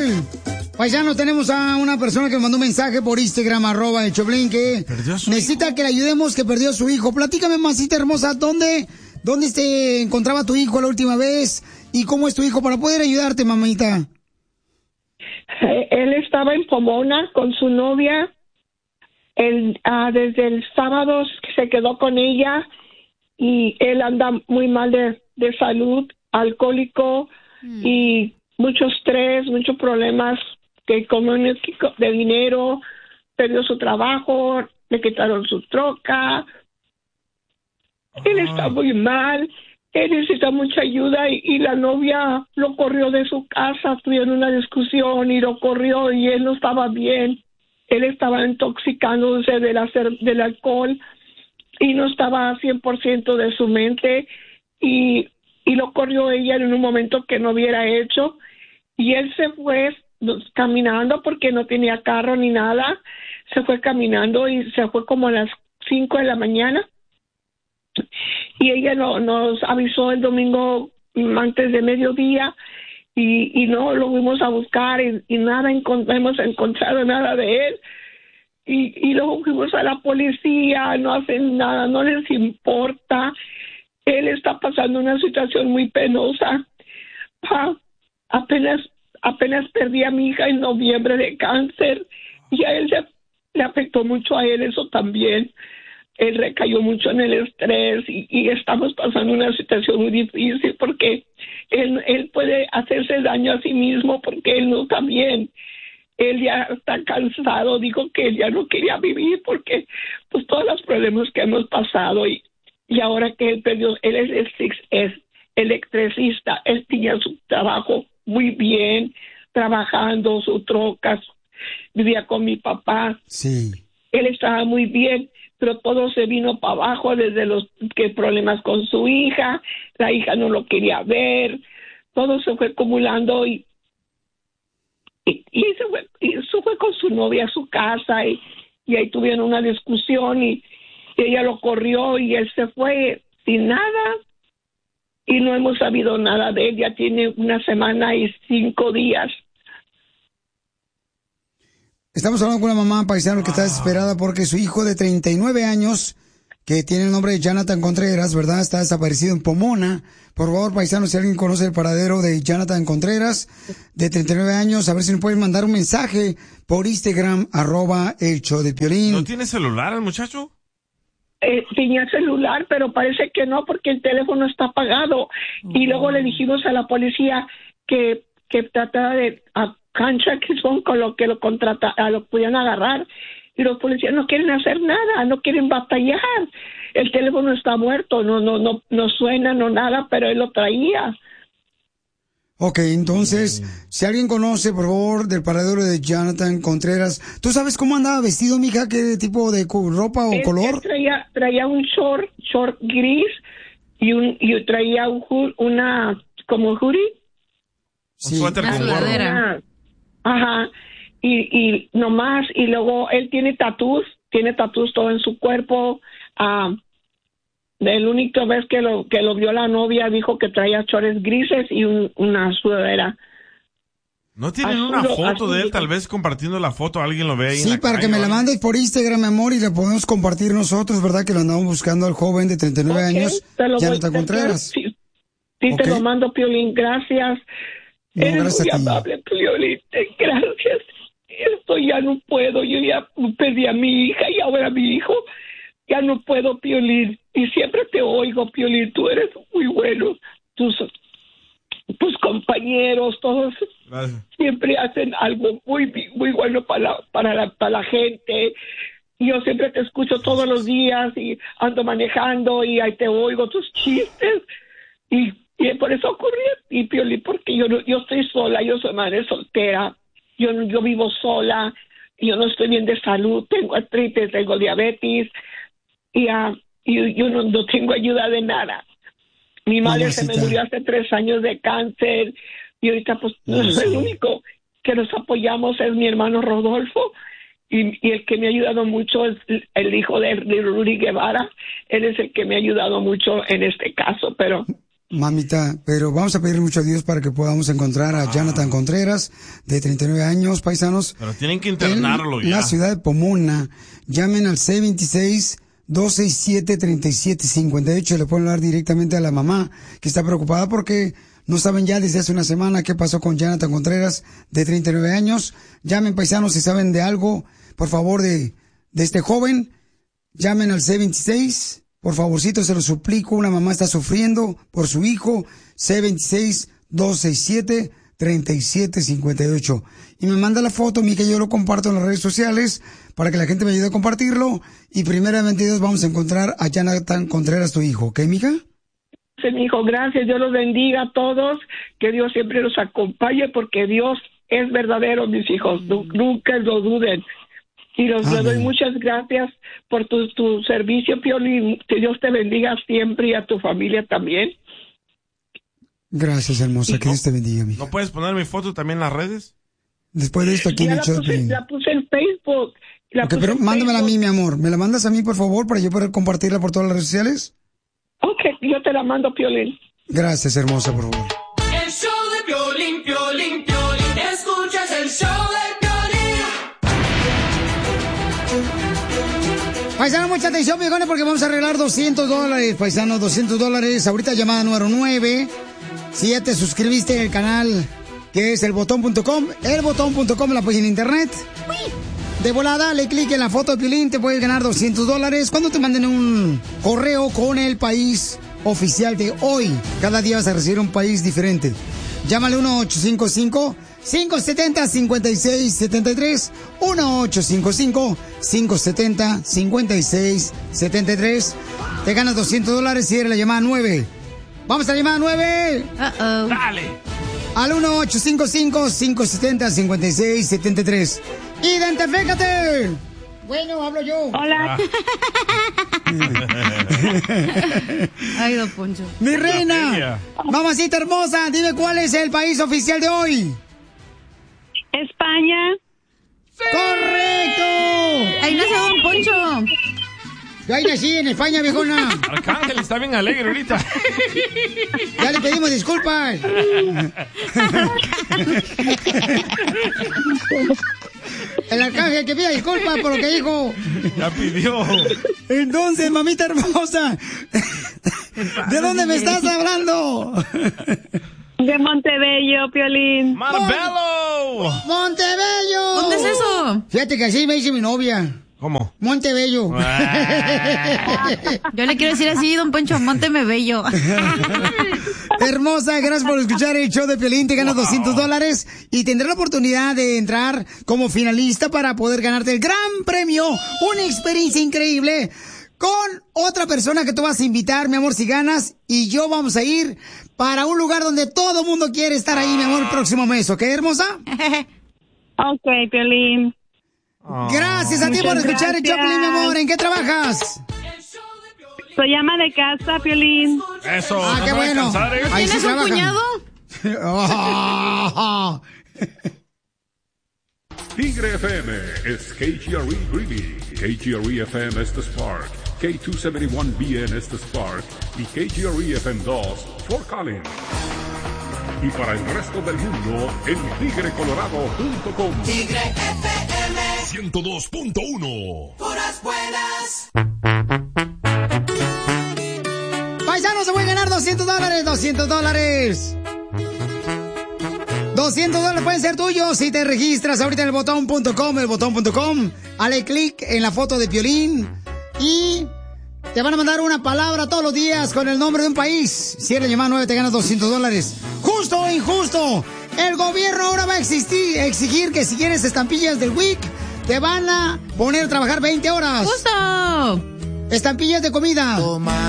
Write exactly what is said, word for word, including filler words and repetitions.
Raúl. Paisano, tenemos a una persona que me mandó un mensaje por Instagram, arroba el Choplin, que necesita hijo? que le ayudemos, que perdió a su hijo. Platícame, mamacita hermosa, ¿dónde, dónde se encontraba tu hijo la última vez? ¿Y cómo es tu hijo para poder ayudarte, mamita? Él estaba en Pomona con su novia. Él, uh, desde el sábado se quedó con ella y él anda muy mal de, de salud, alcohólico mm. y mucho estrés, muchos problemas que económicos de dinero, perdió su trabajo, le quitaron su troca. Oh. Él está muy mal, él necesita mucha ayuda y, y la novia lo corrió de su casa, tuvieron una discusión y lo corrió y él no estaba bien. Él estaba intoxicándose del, hacer, del alcohol y no estaba cien por ciento de su mente y, y lo corrió ella en un momento que no hubiera hecho y él se fue caminando porque no tenía carro ni nada, se fue caminando y se fue como a las cinco de la mañana y ella no, nos avisó el domingo antes de mediodía y, y no lo fuimos a buscar y, y nada encont- hemos encontrado nada de él y, y luego fuimos a la policía, no hacen nada, no les importa. Él está pasando una situación muy penosa. Ah, apenas apenas perdí a mi hija en noviembre de cáncer y a él se, le afectó mucho a él eso también. Él recayó mucho en el estrés y, y estamos pasando una situación muy difícil porque él, él puede hacerse daño a sí mismo porque él no está bien. Él ya está cansado, dijo que él ya no quería vivir porque pues todos los problemas que hemos pasado y, y ahora que él perdió, él es, es, es electricista, él tenía su trabajo muy bien, trabajando, su troca, vivía con mi papá. Sí. Él estaba muy bien, pero todo se vino para abajo desde los que problemas con su hija, la hija no lo quería ver, todo se fue acumulando y y, y, se fue, y se fue con su novia a su casa y, y ahí tuvieron una discusión y, y ella lo corrió y él se fue sin nada y no hemos sabido nada de él, ya tiene una semana y cinco días. Estamos hablando con una mamá paisano que está desesperada porque su hijo de treinta y nueve años, que tiene el nombre de Jonathan Contreras, ¿verdad? Está desaparecido en Pomona. Por favor, paisano, si alguien conoce el paradero de Jonathan Contreras, de treinta y nueve años, a ver si nos pueden mandar un mensaje por Instagram, arroba el show de Piolín. ¿No tiene celular el muchacho? Eh, tenía celular, pero parece que no, porque el teléfono está apagado. Uh-huh. Y luego le dijimos a la policía que, que tratara de a cancha que son con lo que lo contrata, a lo pudieran agarrar. Y los policías no quieren hacer nada, no quieren batallar. El teléfono está muerto, no, no, no, no suena, no nada, pero él lo traía. Ok, entonces, mm. si alguien conoce, por favor, del paradero de Jonathan Contreras, ¿tú sabes cómo andaba vestido, mija? ¿Qué tipo de ropa o él, color? Él traía, traía un short, short gris y un, y traía un, una, como hoodie. Sí. Un suéter con gorro. Ajá, y, y nomás, y luego él tiene tatús, tiene tatús todo en su cuerpo. Uh, el único vez que lo que lo vio la novia dijo que traía chores grises y un, una sudadera. ¿No tienen azul, una foto azul, de él? Tal vez compartiendo la foto alguien lo ve ahí. Sí, en la para calle, que me ¿vale? la mandes por Instagram, mi amor, y la podemos compartir nosotros, ¿verdad? Que lo andamos buscando al joven de treinta y nueve okay, años, Jonathan Contreras. Sí, sí okay. Te lo mando, Piolín, gracias. No, Eres gracias muy a ti. amable, Piolín, gracias. Esto ya no puedo, yo ya perdí a mi hija y ahora a mi hijo. Ya no puedo, Piolín, y siempre te oigo, Piolín, tú eres muy bueno. Tus, tus compañeros, todos gracias. Siempre hacen algo muy muy bueno para la, para la, para la gente. Yo siempre te escucho todos los días y ando manejando y ahí te oigo tus chistes y, y por eso ocurrió y Piolín, porque yo yo estoy sola, yo soy madre soltera, yo yo vivo sola, yo no estoy bien de salud, tengo artritis, tengo diabetes y uh, y yo no, no tengo ayuda de nada. Mi madre Mamacita. se me murió hace tres años de cáncer y ahorita pues no, no el único que nos apoyamos es mi hermano Rodolfo y, y el que me ha ayudado mucho es el hijo de, de Rudy Guevara. Él es el que me ha ayudado mucho en este caso, pero Mamita, pero vamos a pedir mucho a Dios para que podamos encontrar a ah. Jonathan Contreras, de treinta y nueve años, paisanos. Pero tienen que internarlo en ya. la ciudad de Pomona. Llamen al seis veintiséis, dos sesenta y siete, treinta y siete cincuenta y ocho. Le pueden hablar directamente a la mamá, que está preocupada porque no saben ya desde hace una semana qué pasó con Jonathan Contreras, de treinta y nueve años. Llamen, paisanos, si saben de algo, por favor, de, de este joven. Llamen al seis veintiséis. Por favorcito, se lo suplico, una mamá está sufriendo por su hijo, seis veintiséis, dos sesenta y siete, treinta y siete cincuenta y ocho. Y me manda la foto, mija, yo lo comparto en las redes sociales para que la gente me ayude a compartirlo. Y primeramente Dios, vamos a encontrar a Jonathan Contreras, tu hijo. ¿Ok, mija? Sí, mi hijo, gracias. Dios los bendiga a todos. Que Dios siempre los acompañe porque Dios es verdadero, mis hijos. Nunca lo duden. Y los le doy muchas gracias por tu, tu servicio, Piolín. Que Dios te bendiga siempre y a tu familia también. Gracias, hermosa. Que Dios te bendiga, mija. ¿No puedes poner mi foto también en las redes? Después de esto aquí ya en el show. Puse, la puse en Facebook. La okay, puse pero en mándamela Facebook. a mí, mi amor. ¿Me la mandas a mí, por favor, para yo poder compartirla por todas las redes sociales? Ok, yo te la mando, Piolín. Gracias, hermosa, por favor. El show de Piolín, Piolín, Piolín. Escuchas el show de Paisano, mucha atención, viejones, porque vamos a arreglar doscientos dólares, paisanos, doscientos dólares. Ahorita llamada número nueve. Si ya te suscribiste en el canal, que es el botón punto com, el botón punto com, la página de internet. De volada, le clic en la foto de Piolín, te puedes ganar doscientos dólares cuando te manden un correo con el país oficial de hoy. Cada día vas a recibir un país diferente. Llámale uno ocho cinco cinco, cinco siete cero, cinco seis siete tres, uno ocho cinco cinco, cinco siete cero, cinco seis siete tres. Te ganas doscientos dólares si eres la llamada nueve. Vamos a la llamada nueve. Uh-oh. Dale. Al uno ocho cinco cinco, cinco siete cero, cinco seis siete tres. ¡Identifícate! Bueno, hablo yo. Hola. Ay, don Poncho. Mi reina, mamacita hermosa, dime cuál es el país oficial de hoy. España. ¡Sí! ¡Correcto! Ahí nació don Poncho. Yo ahí nací en España, viejona. Arcángel está bien alegre ahorita. Ya le pedimos disculpas. El arcángel que pida disculpas por lo que dijo. Ya pidió. Entonces, mamita hermosa, ¿de dónde me estás hablando? De Montebello, Piolín. ¡Marbello! ¡Montebello! ¿Dónde es eso? Fíjate que así me dice mi novia. ¿Cómo? Montebello. Yo le quiero decir así, don Poncho, Monteme bello. Hermosa, gracias por escuchar el show de Piolín. Te ganas wow. doscientos dólares y tendrás la oportunidad de entrar como finalista para poder ganarte el gran premio. Una experiencia increíble con otra persona que tú vas a invitar, mi amor, si ganas. Y yo vamos a ir para un lugar donde todo el mundo quiere estar ahí, mi amor, el próximo mes. ¿Ok, hermosa? Ok, Piolín. Gracias a ti por escuchar gracias. el show, Piolín, mi amor. ¿En qué trabajas? Soy ama de casa, Piolín. Eso. Ah, qué bueno. Cansar, ¿eh? Ahí ¿Tienes sí un trabajan. cuñado? Oh. Tigre F M es K G R E Greeley, K G R E F M Estes Park, K doscientos setenta y uno B en Estes Park y K G R E F M dos Fort Collins. Y para el resto del mundo en tigre colorado punto com. Tigre F M ciento dos punto uno. Puras buenas. Paisanos, se pueden ganar doscientos dólares, doscientos dólares. doscientos dólares pueden ser tuyos si te registras ahorita en el botón punto com, el botón punto com. Hale clic en la foto de Piolín y te van a mandar una palabra todos los días con el nombre de un país. Si eres llamada nueve, te ganas doscientos dólares. ¿Justo o injusto? El gobierno ahora va a existir, exigir que si quieres estampillas del W I C, te van a poner a trabajar veinte horas. ¡Justo! Estampillas de comida. Toma.